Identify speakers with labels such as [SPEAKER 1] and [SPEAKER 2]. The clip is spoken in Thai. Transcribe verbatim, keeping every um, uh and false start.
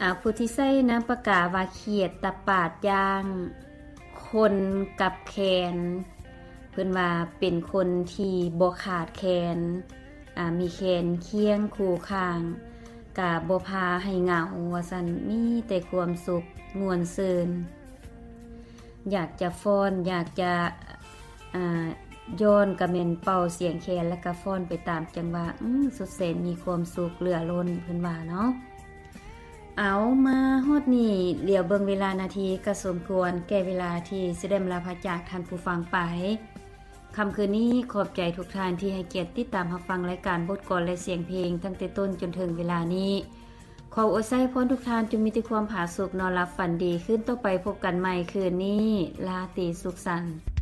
[SPEAKER 1] อ่าผู้ที่ใช้น้ำปากกาว่าเขียดตะปาดย่างคนกับแขนเพิ่นว่าเป็นคนที่บ่ขาดแขนอ่ามีแขนเคียงคู่ข้างกะบ่พาให้เหงาว่าซั่นมีแต่ความสุขม่วนซื่นอยากจะฟ้อนอยากจะอ่าย้อนกะแม่นเป่าเสียงแคนแล้วก็ฟ้อนไปตามจังหวะอื้อสุดแสนมีความสุขเหลือล้นเพิ่นว่าเนาะเอามาฮอดนี้เหลียวเบิ่งเวลานาทีก็สมควรแก่เวลาที่สิได้ลาพระจากท่านผู้ฟังไปค่ำคืนนี้ขอบใจทุกท่านที่ให้เกียรติติดตามรับฟังรายการบทกลอนและเสียงเพลงตั้งแต่ต้นจนถึงเวลานี้ขออวยไส้พรทุกท่านจงมีแต่ความผาสุกนอนหลับฝันดีขึ้นต่อไปพบกันใหม่คืนนี้ลาตรีสุขสันต์